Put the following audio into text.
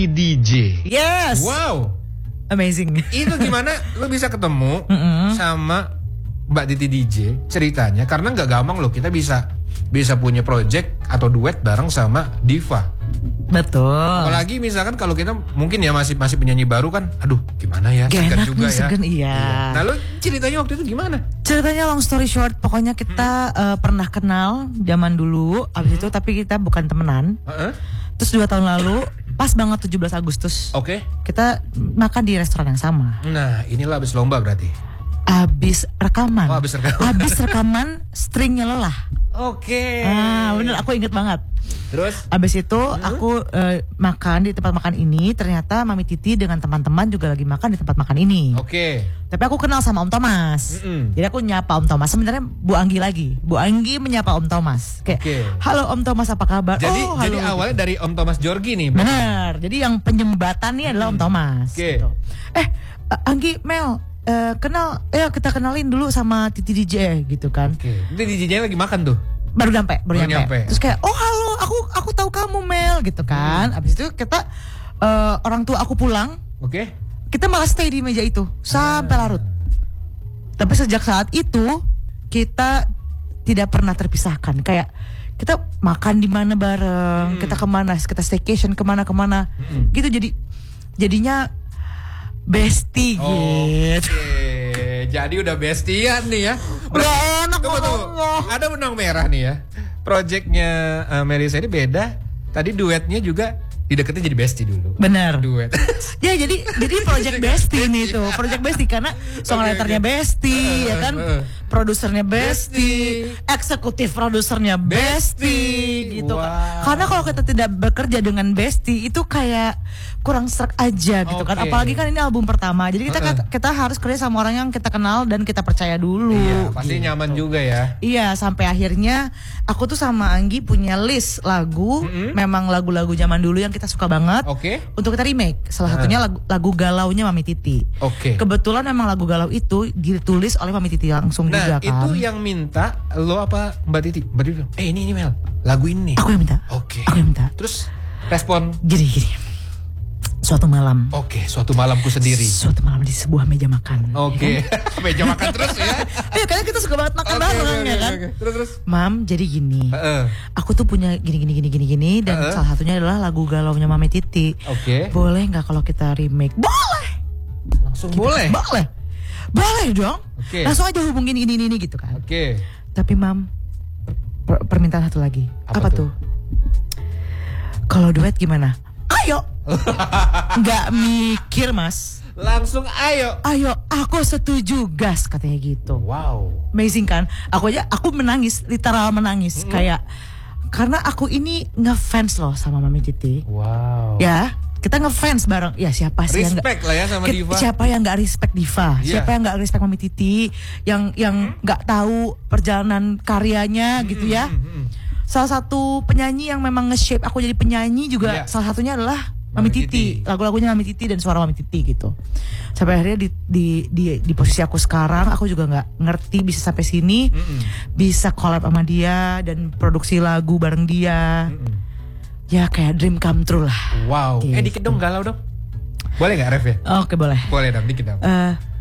Titi DJ. Yes. Wow. Amazing. Itu gimana lo bisa ketemu sama Mbak Titi DJ ceritanya? Karena nggak gampang loh kita bisa punya project atau duet bareng sama diva. Betul. Apalagi misalkan kalau kita mungkin ya masih penyanyi baru kan, aduh gimana ya, segan juga ya. Segan, iya. Nah lo ceritanya waktu itu gimana? Ceritanya long story short, pokoknya kita pernah kenal zaman dulu, abis itu tapi kita bukan temenan. Terus 2 tahun lalu, pas banget 17 Agustus, kita makan di restoran yang sama. Nah inilah abis lomba berarti. Abis rekaman. Oh, abis rekaman. Abis rekaman, stringnya lelah. Bener, aku inget banget. Terus? Abis itu aku makan di tempat makan ini. Ternyata Mami Titi dengan teman-teman juga lagi makan di tempat makan ini. Tapi aku kenal sama Om Thomas. Jadi aku nyapa Om Thomas. Sebenarnya Bu Anggi lagi. Bu Anggi menyapa Om Thomas. Kayak, halo Om Thomas, apa kabar? Jadi awalnya dari Om Thomas Jorgi nih. Bener. Jadi yang penyembatan nih adalah Om Thomas. Gitu. Anggi, Mel, kenal, ya kita kenalin dulu sama Titi DJ gitu kan. Titi DJ lagi makan tuh. Baru nyampe. Terus kayak, oh halo, aku tahu kamu Mel gitu kan. Abis itu kita orang tua aku pulang. Kita malah stay di meja itu sampai larut. Tapi sejak saat itu kita tidak pernah terpisahkan. Kayak kita makan di mana bareng, kita kemana, kita staycation kemana. Gitu jadinya bestie gitu. Jadi udah bestian nih ya. Ada benang merah nih ya. Projectnya Melisa ini beda. Tadi duetnya juga dideketin jadi bestie dulu. Benar. Duet. Ya jadi project bestie nih tuh. Project bestie karena songwriternya bestie ya kan. Produsernya bestie, eksekutif produsernya bestie gitu kan. Karena kalau kita tidak bekerja dengan bestie itu kayak kurang serak aja gitu kan. Apalagi kan ini album pertama. Jadi kita harus kerja sama orang yang kita kenal dan kita percaya dulu. Iya, pasti gitu. Nyaman juga ya. Iya, sampai akhirnya aku tuh sama Anggi punya list lagu, memang lagu-lagu zaman dulu yang kita suka banget. Untuk kita remake. Salah satunya lagu galaunya Mami Titi. Kebetulan memang lagu galau itu ditulis oleh Mami Titi langsung juga kan. Itu yang minta lo apa Mbak Titi? Mbak Titi bilang, ini Mel, lagu ini. Aku yang minta. Aku yang minta. Terus respon? Gini. Suatu malam. Suatu malamku sendiri. Suatu malam di sebuah meja makan. Meja makan terus ya. Iya, karena kita suka banget makan bareng ya kan. Terus. Mam, jadi gini. Aku tuh punya gini dan salah satunya adalah lagu galaunya Mami Titi. Boleh nggak kalau kita remake? Boleh. Langsung boleh. Boleh dong. Langsung aja hubungin ini gitu kan. Tapi Mam, permintaan satu lagi. Apa tuh? Kalau duet gimana? Ayo. Nggak mikir Mas. Langsung ayo, aku setuju gas katanya gitu. Wow. Amazing kan? Aku menangis, literal menangis. Kayak karena aku ini ngefans loh sama Mami Titi. Wow. Ya, kita ngefans bareng. Ya siapa sih yang respect lah ya sama diva. Siapa yang nggak respect diva? Siapa yang nggak respect Mami Titi? Yang nggak tahu perjalanan karyanya gitu ya? Salah satu penyanyi yang memang nge-shape aku jadi penyanyi juga salah satunya adalah Mami Titi. Lagu-lagunya Mami Titi dan suara Mami Titi gitu. Sampai akhirnya di posisi aku sekarang, aku juga nggak ngerti bisa sampai sini, bisa collab sama dia dan produksi lagu bareng dia. Ya kayak dream come true lah. Wow. Gitu. Dikit dong galau dong. Boleh nggak ref ya? Oke, boleh. Boleh dong, dikit dong.